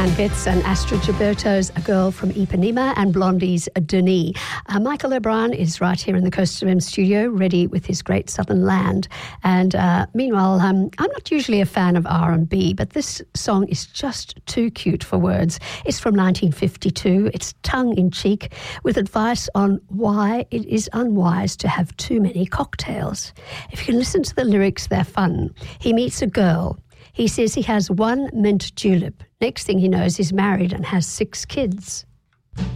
All-time hits and Astrid Gilberto's A Girl from Ipanema and Blondie's Denis. Michael O'Brien is right here in the Coast FM studio, ready with his Great Southern Land. And meanwhile, I'm not usually a fan of R&B, but this song is just too cute for words. It's from 1952. It's tongue-in-cheek with advice on why it is unwise to have too many cocktails. If you can listen to the lyrics, they're fun. He meets a girl. He says he has one mint julep. Next thing he knows, he's married and has 6 kids.